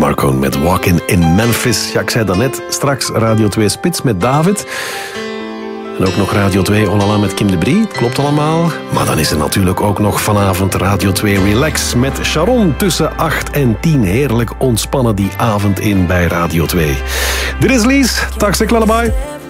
Marcone met Walkin' in Memphis. Ja, ik zei dat net, straks Radio 2 Spits met David. En ook nog Radio 2 Olala met Kim de Brie. Klopt allemaal. Maar dan is er natuurlijk ook nog vanavond Radio 2 Relax met Sharon tussen 8 en 10. Heerlijk ontspannen die avond in bij Radio 2. Dit is Lies. Taxi Lullaby.